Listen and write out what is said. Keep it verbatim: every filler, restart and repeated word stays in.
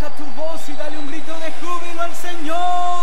tu voz y dale un grito de júbilo al Señor.